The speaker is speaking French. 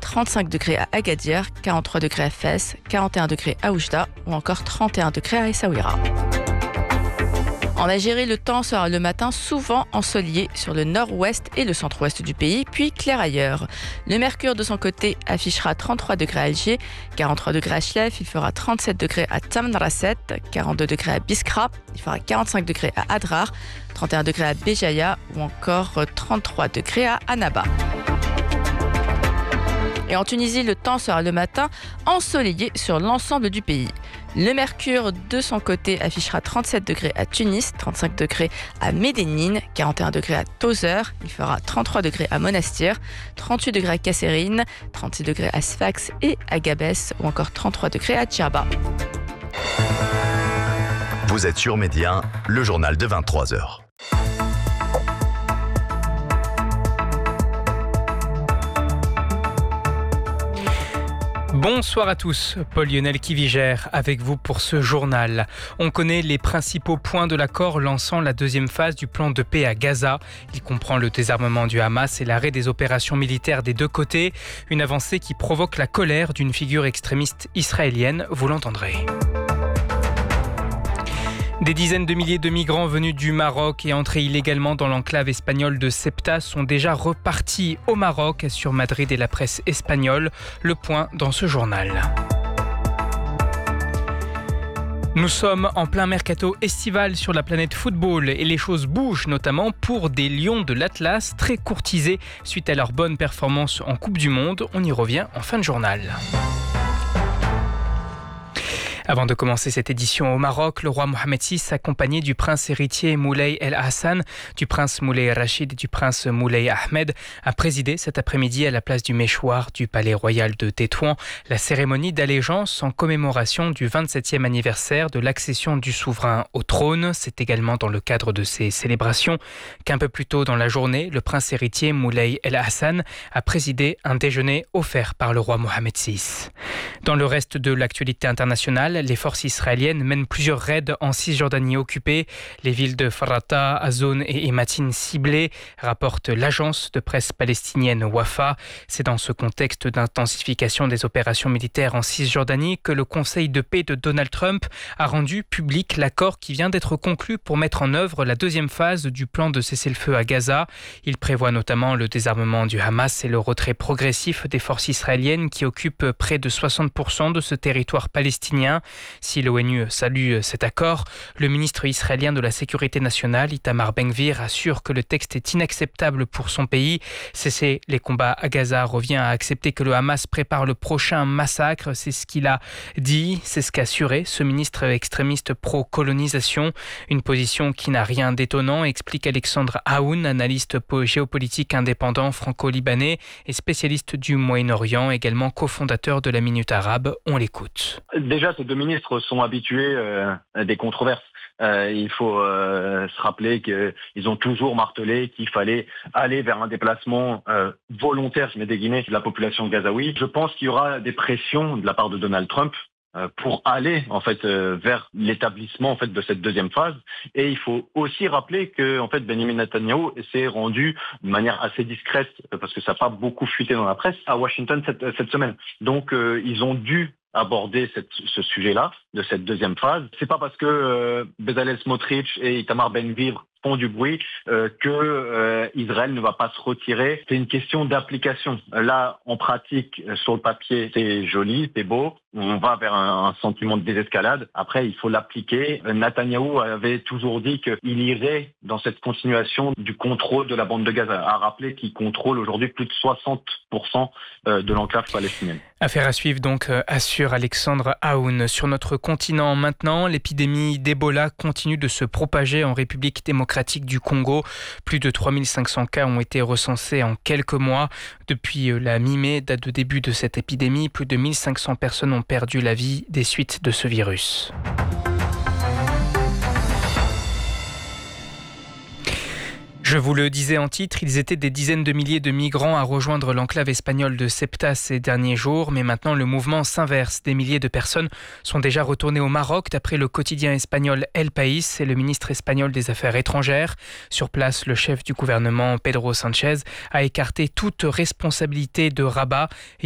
35 degrés à Agadir, 43 degrés à Fès, 41 degrés à Oujda ou encore 31 degrés à Essaouira. En Algérie, le temps sera le matin souvent ensoleillé sur le nord-ouest et le centre-ouest du pays, puis clair ailleurs. Le mercure, de son côté, affichera 33 degrés à Alger, 43 degrés à Chlef, il fera 37 degrés à Tamnrasset, 42 degrés à Biskra, il fera 45 degrés à Adrar, 31 degrés à Béjaïa ou encore 33 degrés à Annaba. Et en Tunisie, le temps sera le matin ensoleillé sur l'ensemble du pays. Le mercure, de son côté, affichera 37 degrés à Tunis, 35 degrés à Médénine, 41 degrés à Tozeur, il fera 33 degrés à Monastir, 38 degrés à Kasserine, 36 degrés à Sfax et à Gabès ou encore 33 degrés à Djerba. Vous êtes sur Média, le journal de 23h. Bonsoir à tous, Paul-Lionel Kivigère avec vous pour ce journal. On connaît les principaux points de l'accord lançant la deuxième phase du plan de paix à Gaza. Il comprend le désarmement du Hamas et l'arrêt des opérations militaires des deux côtés. Une avancée qui provoque la colère d'une figure extrémiste israélienne, vous l'entendrez. Des dizaines de milliers de migrants venus du Maroc et entrés illégalement dans l'enclave espagnole de Ceuta sont déjà repartis au Maroc, assure Madrid et la presse espagnole. Le point dans ce journal. Nous sommes en plein mercato estival sur la planète football et les choses bougent notamment pour des Lions de l'Atlas très courtisés suite à leur bonne performance en Coupe du Monde. On y revient en fin de journal. Avant de commencer cette édition au Maroc, le roi Mohamed VI, accompagné du prince héritier Moulay El Hassan, du prince Moulay Rachid et du prince Moulay Ahmed, a présidé cet après-midi à la place du Méchoir du palais royal de Tétouan la cérémonie d'allégeance en commémoration du 27e anniversaire de l'accession du souverain au trône. C'est également dans le cadre de ces célébrations qu'un peu plus tôt dans la journée, le prince héritier Moulay El Hassan a présidé un déjeuner offert par le roi Mohamed VI. Dans le reste de l'actualité internationale, les forces israéliennes mènent plusieurs raids en Cisjordanie occupée. Les villes de Farata, Azon et Ematin ciblées, rapporte l'agence de presse palestinienne Wafa. C'est dans ce contexte d'intensification des opérations militaires en Cisjordanie que le Conseil de paix de Donald Trump a rendu public l'accord qui vient d'être conclu pour mettre en œuvre la deuxième phase du plan de cessez-le-feu à Gaza. Il prévoit notamment le désarmement du Hamas et le retrait progressif des forces israéliennes qui occupent près de 60% de ce territoire palestinien. Si l'ONU salue cet accord, le ministre israélien de la Sécurité nationale, Itamar Ben-Gvir, assure que le texte est inacceptable pour son pays. Cesser les combats à Gaza revient à accepter que le Hamas prépare le prochain massacre. C'est ce qu'il a dit, c'est ce qu'a assuré ce ministre extrémiste pro-colonisation. Une position qui n'a rien d'étonnant, explique Alexandre Aoun, analyste géopolitique indépendant franco-libanais et spécialiste du Moyen-Orient, également cofondateur de la Minute Arabe. On l'écoute. Déjà, ces deux ministres sont habitués à des controverses. Il faut se rappeler qu'ils ont toujours martelé qu'il fallait aller vers un déplacement volontaire, je mets des guillemets, de la population gazaoui. Je pense qu'il y aura des pressions de la part de Donald Trump pour aller en fait vers l'établissement en fait de cette deuxième phase. Et il faut aussi rappeler que en fait Benjamin Netanyahou s'est rendu de manière assez discrète parce que ça n'a pas beaucoup fuité dans la presse à Washington cette semaine. Donc ils ont dû aborder ce sujet-là de cette deuxième phase. C'est pas parce que Bezalel Smotrich et Itamar Ben-Gvir font du bruit que Israël ne va pas se retirer. C'est une question d'application. Là, en pratique, sur le papier, c'est joli, c'est beau. On va vers un sentiment de désescalade. Après, il faut l'appliquer. Netanyahou avait toujours dit qu'il irait dans cette continuation du contrôle de la bande de Gaza. À rappeler qu'il contrôle aujourd'hui plus de 60% de l'enclave palestinienne. Affaire à suivre donc, assure Alexandre Aoun. Sur notre continent maintenant, l'épidémie d'Ebola continue de se propager en République démocratique du Congo. Plus de 3500 cas ont été recensés en quelques mois. Depuis la mi-mai, date de début de cette épidémie, plus de 1500 personnes ont perdu la vie des suites de ce virus. Je vous le disais en titre, ils étaient des dizaines de milliers de migrants à rejoindre l'enclave espagnole de Ceuta ces derniers jours, mais maintenant le mouvement s'inverse. Des milliers de personnes sont déjà retournées au Maroc, d'après le quotidien espagnol El País et le ministre espagnol des Affaires étrangères. Sur place, le chef du gouvernement, Pedro Sánchez, a écarté toute responsabilité de Rabat.